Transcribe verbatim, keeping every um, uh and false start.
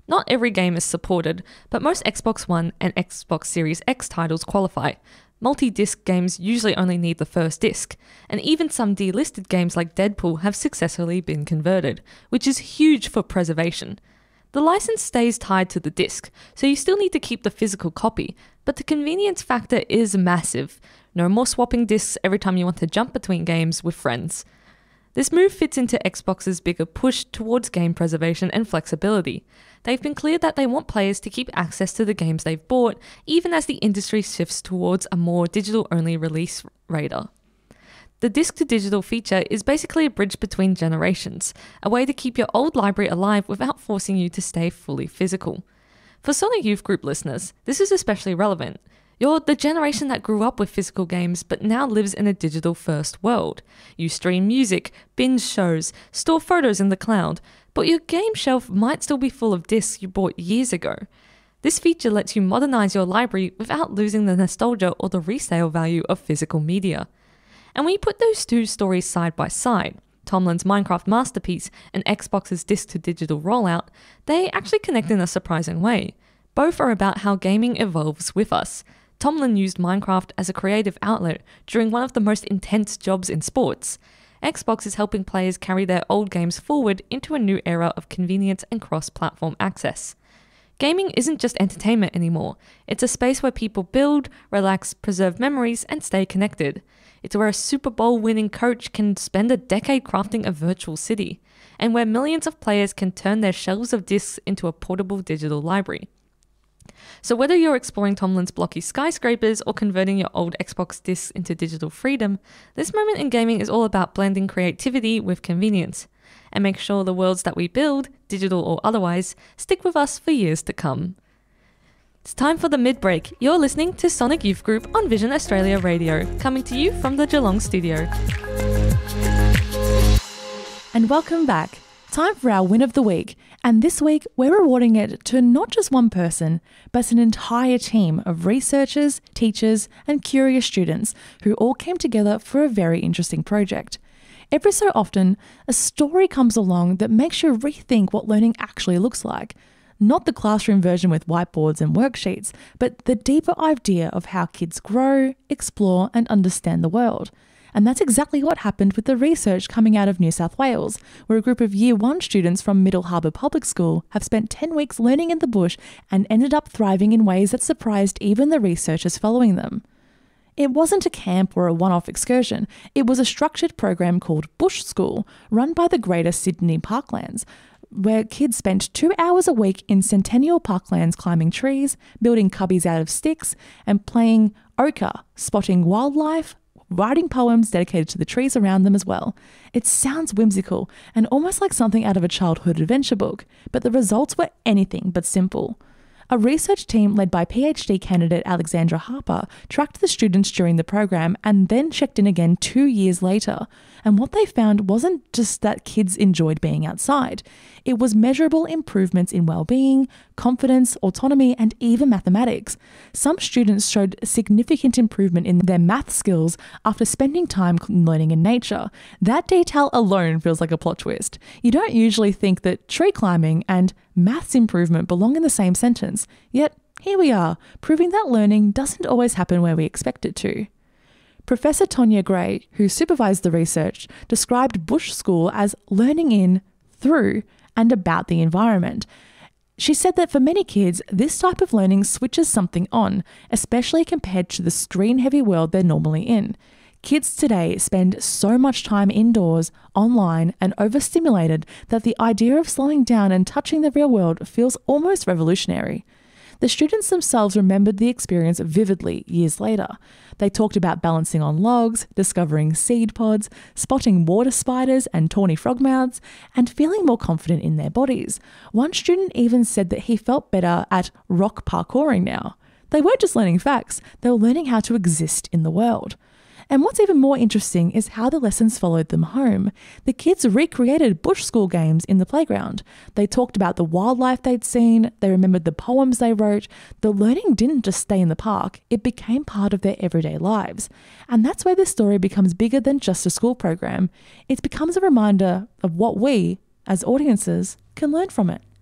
Not every game is supported, but most Xbox One and Xbox Series X titles qualify. Multi-disc games usually only need the first disc, and even some delisted games like Deadpool have successfully been converted, which is huge for preservation. The license stays tied to the disc, so you still need to keep the physical copy, but the convenience factor is massive. No more swapping discs every time you want to jump between games with friends. This move fits into Xbox's bigger push towards game preservation and flexibility. They've been clear that they want players to keep access to the games they've bought, even as the industry shifts towards a more digital-only release radar. The disc-to-digital feature is basically a bridge between generations, a way to keep your old library alive without forcing you to stay fully physical. For Sonic Youth Group listeners, this is especially relevant. You're the generation that grew up with physical games but now lives in a digital-first world. You stream music, binge shows, store photos in the cloud, but your game shelf might still be full of discs you bought years ago. This feature lets you modernize your library without losing the nostalgia or the resale value of physical media. And when you put those two stories side by side, Tomlin's Minecraft masterpiece and Xbox's disc-to-digital rollout, they actually connect in a surprising way. Both are about how gaming evolves with us. Tomlin used Minecraft as a creative outlet during one of the most intense jobs in sports. Xbox is helping players carry their old games forward into a new era of convenience and cross-platform access. Gaming isn't just entertainment anymore. It's a space where people build, relax, preserve memories, and stay connected. It's where a Super Bowl winning coach can spend a decade crafting a virtual city, and where millions of players can turn their shelves of discs into a portable digital library. So whether you're exploring Tomlin's blocky skyscrapers or converting your old Xbox discs into digital freedom, this moment in gaming is all about blending creativity with convenience. And make sure the worlds that we build, digital or otherwise, stick with us for years to come. It's time for the mid-break. You're listening to Sonic Youth Group on Vision Australia Radio, coming to you from the Geelong studio. And welcome back. Time for our win of the week. And this week, we're rewarding it to not just one person, but an entire team of researchers, teachers, and curious students who all came together for a very interesting project. Every so often, a story comes along that makes you rethink what learning actually looks like. Not the classroom version with whiteboards and worksheets, but the deeper idea of how kids grow, explore, and understand the world. And that's exactly what happened with the research coming out of New South Wales, where a group of Year one students from Middle Harbour Public School have spent ten weeks learning in the bush and ended up thriving in ways that surprised even the researchers following them. It wasn't a camp or a one-off excursion. It was a structured program called Bush School, run by the Greater Sydney Parklands, where kids spent two hours a week in Centennial Parklands climbing trees, building cubbies out of sticks, and playing ochre, spotting wildlife, writing poems dedicated to the trees around them as well. It sounds whimsical and almost like something out of a childhood adventure book, but the results were anything but simple. A research team led by PhD candidate Alexandra Harper tracked the students during the program and then checked in again two years later. And what they found wasn't just that kids enjoyed being outside. It was measurable improvements in well-being, confidence, autonomy, and even mathematics. Some students showed significant improvement in their math skills after spending time learning in nature. That detail alone feels like a plot twist. You don't usually think that tree climbing and maths improvement belong in the same sentence, yet here we are, proving that learning doesn't always happen where we expect it to. Professor Tonya Gray, who supervised the research, described Bush School as learning in, through, and about the environment. She said that for many kids, this type of learning switches something on, especially compared to the screen-heavy world they're normally in. Kids today spend so much time indoors, online, and overstimulated that the idea of slowing down and touching the real world feels almost revolutionary. The students themselves remembered the experience vividly years later. They talked about balancing on logs, discovering seed pods, spotting water spiders and tawny frogmouths, and feeling more confident in their bodies. One student even said that he felt better at rock parkouring now. They weren't just learning facts, they were learning how to exist in the world. And what's even more interesting is how the lessons followed them home. The kids recreated Bush School games in the playground. They talked about the wildlife they'd seen, they remembered the poems they wrote. The learning didn't just stay in the park, it became part of their everyday lives. And that's where this story becomes bigger than just a school program. It becomes a reminder of what we, as audiences, can learn from it.